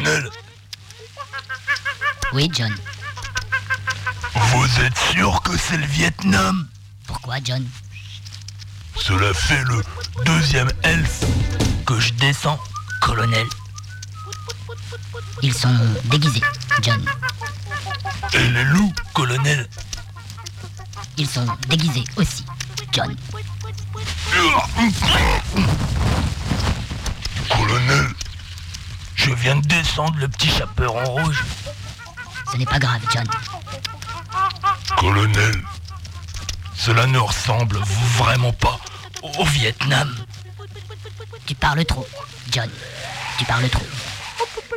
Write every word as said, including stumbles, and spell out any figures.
Colonel? Oui, John. Vous êtes sûr que c'est le Vietnam? Pourquoi, John? Cela fait le deuxième elfe que je descends, colonel. Ils sont déguisés, John. Et les loups, colonel? Ils sont déguisés aussi, John. Colonel, je viens de descendre le petit chaperon rouge. Ce n'est pas grave, John. Colonel, cela ne ressemble vraiment pas au Vietnam. Tu parles trop, John. Tu parles trop.